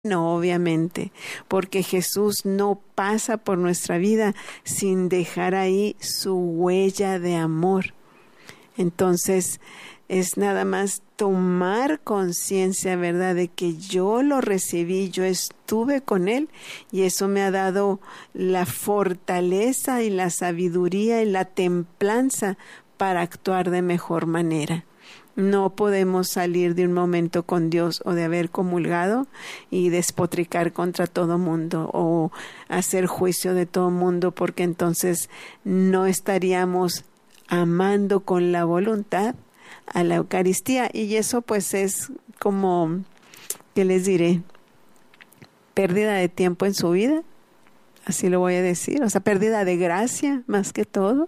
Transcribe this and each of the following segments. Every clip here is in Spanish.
No, obviamente, porque Jesús no pasa por nuestra vida sin dejar ahí su huella de amor. Entonces, es nada más tomar conciencia, ¿verdad?, de que yo lo recibí, yo estuve con Él y eso me ha dado la fortaleza y la sabiduría y la templanza para actuar de mejor manera. No podemos salir de un momento con Dios o de haber comulgado y despotricar contra todo mundo o hacer juicio de todo mundo, porque entonces no estaríamos amando con la voluntad a la Eucaristía, y eso pues es como, ¿qué les diré?, pérdida de tiempo en su vida, así lo voy a decir, o sea, pérdida de gracia más que todo.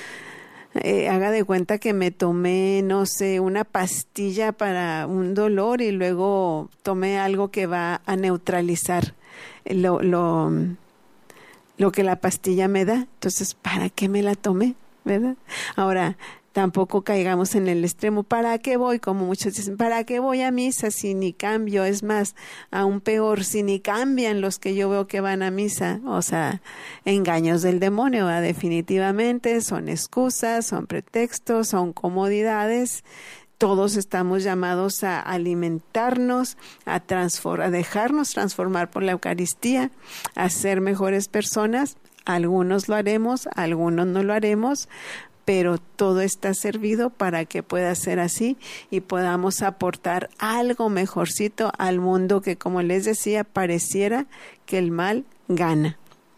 Haga de cuenta que me tomé, no sé, una pastilla para un dolor y luego tomé algo que va a neutralizar lo que la pastilla me da. Entonces, ¿para qué me la tomé? ¿Verdad? Ahora, tampoco caigamos en el extremo. ¿Para qué voy? Como muchos dicen, ¿para qué voy a misa si ni cambio? Es más, aún peor, si ni cambian los que yo veo que van a misa. O sea, engaños del demonio, ¿verdad? Definitivamente son excusas, son pretextos, son comodidades. Todos estamos llamados a alimentarnos, a dejarnos transformar por la Eucaristía, a ser mejores personas. Algunos lo haremos, algunos no lo haremos, pero todo está servido para que pueda ser así y podamos aportar algo mejorcito al mundo que, como les decía, pareciera que el mal gana.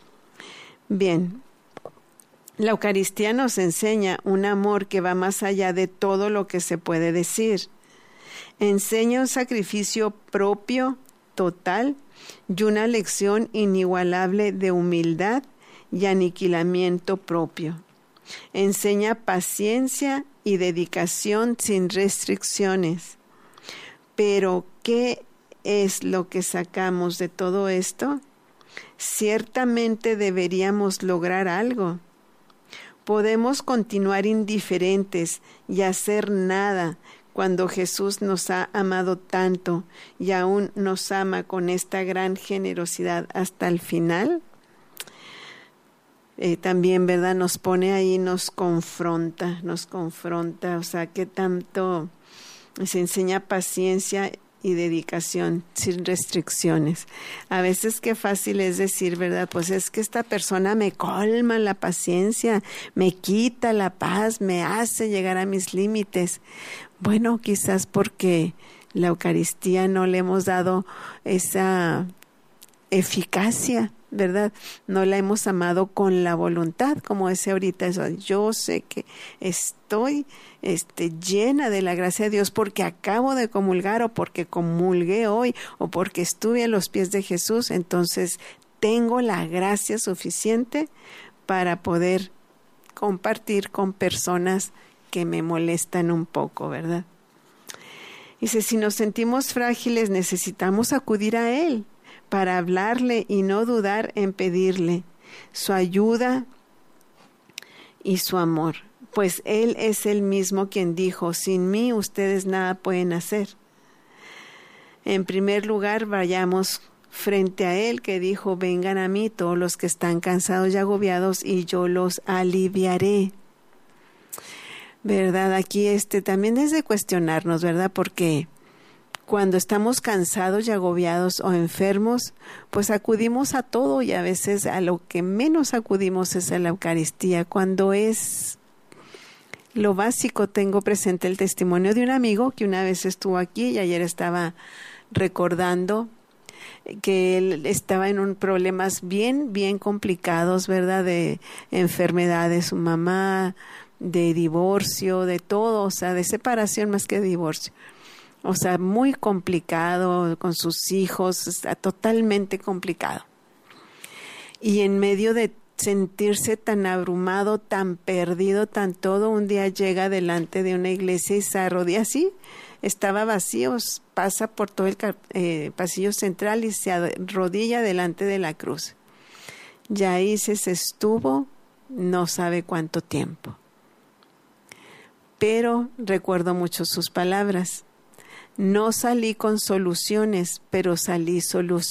Bien, la Eucaristía nos enseña un amor que va más allá de todo lo que se puede decir. Enseña un sacrificio propio, total, y una lección inigualable de humildad y aniquilamiento propio. Enseña paciencia y dedicación sin restricciones. Pero, ¿qué es lo que sacamos de todo esto? Ciertamente deberíamos lograr algo. Podemos continuar indiferentes y hacer nada cuando Jesús nos ha amado tanto y aún nos ama con esta gran generosidad hasta el final. También, ¿verdad?, nos pone ahí, nos confronta, o sea, que tanto se enseña paciencia y dedicación sin restricciones. A veces qué fácil es decir, ¿verdad?, pues es que esta persona me colma la paciencia, me quita la paz, me hace llegar a mis límites. Bueno, quizás porque la Eucaristía no le hemos dado esa eficacia, ¿verdad? No la hemos amado con la voluntad, como decía ahorita, eso. Yo sé que estoy llena de la gracia de Dios porque acabo de comulgar, o porque comulgué hoy, o porque estuve a los pies de Jesús. Entonces tengo la gracia suficiente para poder compartir con personas que me molestan un poco, ¿verdad? Dice, si nos sentimos frágiles, necesitamos acudir a Él para hablarle y no dudar en pedirle su ayuda y su amor, pues Él es el mismo quien dijo, sin mí ustedes nada pueden hacer. En primer lugar, vayamos frente a Él, que dijo, vengan a mí todos los que están cansados y agobiados y yo los aliviaré. ¿Verdad? Aquí también es de cuestionarnos, ¿verdad? Porque cuando estamos cansados y agobiados o enfermos, pues acudimos a todo, y a veces a lo que menos acudimos es a la Eucaristía, cuando es lo básico. Tengo presente el testimonio de un amigo que una vez estuvo aquí y ayer estaba recordando que él estaba en problemas bien complicados, ¿verdad? De enfermedad de su mamá, de divorcio, de todo, o sea, de separación más que de divorcio. O sea, muy complicado con sus hijos, está totalmente complicado. Y en medio de sentirse tan abrumado, tan perdido, tan todo, un día llega delante de una iglesia y se arrodilla así, estaba vacío, pasa por todo el pasillo central y se arrodilla delante de la cruz. Y ahí se estuvo no sabe cuánto tiempo. Pero recuerdo mucho sus palabras. No salí con soluciones, pero salí